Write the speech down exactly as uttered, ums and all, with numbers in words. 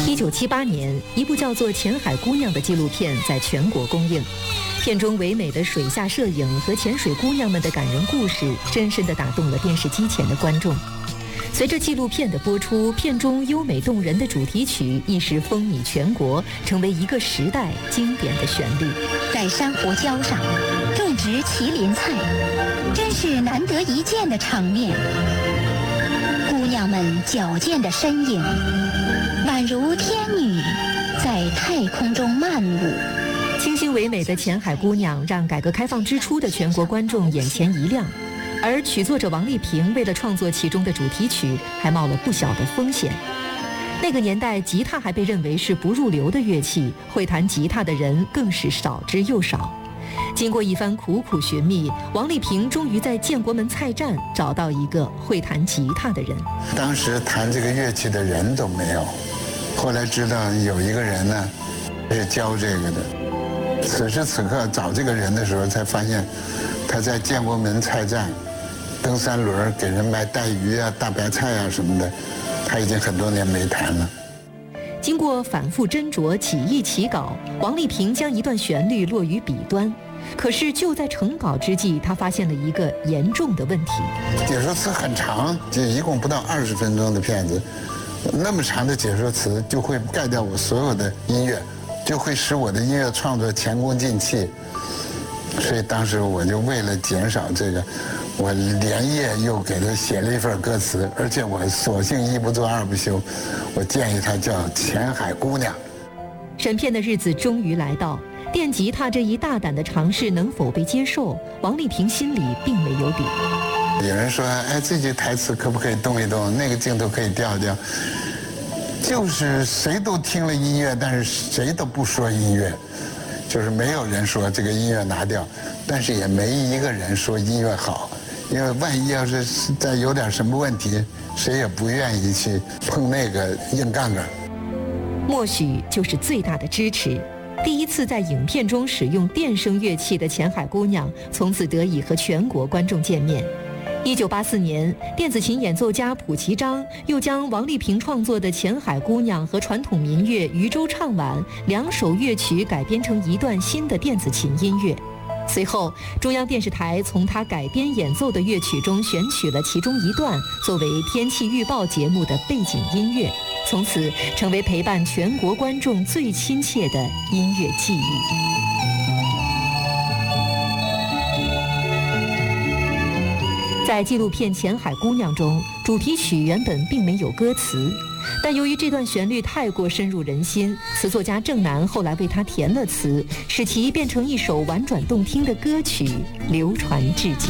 一九七八年，一部叫做《浅海姑娘》的纪录片在全国公映。片中唯美的水下摄影和潜水姑娘们的感人故事，深深地打动了电视机前的观众。随着纪录片的播出，片中优美动人的主题曲一时风靡全国，成为一个时代经典的旋律。 在珊瑚礁上种植麒麟菜，真是难得一见的场面。姑娘们矫健的身影，宛如天女在太空中漫舞。 清新唯美的浅海姑娘让改革开放之初的全国观众眼前一亮，而曲作者王丽萍为了创作其中的主题曲，还冒了不小的风险。那个年代，吉他还被认为是不入流的乐器，会弹吉他的人更是少之又少。经过一番苦苦寻觅，王丽萍终于在建国门菜站找到一个会弹吉他的人。 当时弹这个乐器的人都没有，后来知道有一个人呢，是教这个的。此时此刻找这个人的时候，才发现他在建国门菜站蹬三轮给人卖带鱼啊、大白菜啊什么的，他已经很多年没弹了。 经过反复斟酌、起意起稿，王丽萍将一段旋律落于笔端。可是就在成稿之际，他发现了一个严重的问题： 解说词很长，这一共不到二十分钟的片子，那么长的解说词就会盖掉我所有的音乐，就会使我的音乐创作前功尽弃。所以当时我就为了减少这个，我连夜又给他写了一份歌词，而且我索性一不做二不休，我建议他叫《浅海姑娘》。 审片的日子终于来到，电吉他这一大胆的尝试能否被接受，王丽萍心里并没有底。 有人说，哎，这句台词可不可以动一动，那个镜头可以调一调，就是谁都听了音乐，但是谁都不说音乐，就是没有人说这个音乐拿掉，但是也没一个人说音乐好，因为万一要是再有点什么问题，谁也不愿意去碰那个硬杠杠。 默许就是最大的支持。第一次在影片中使用电声乐器的浅海姑娘，从此得以和全国观众见面。一九八四年，电子琴演奏家卜其章又将王丽萍创作的《浅海姑娘》和传统民乐《渔舟唱晚》两首乐曲改编成一段新的电子琴音乐。随后，中央电视台从他改编演奏的乐曲中选取了其中一段，作为天气预报节目的背景音乐，从此成为陪伴全国观众最亲切的音乐记忆。在纪录片《浅海姑娘》中，主题曲原本并没有歌词，但由于这段旋律太过深入人心，词作家郑楠后来为它填了词，使其变成一首婉转动听的歌曲，流传至今。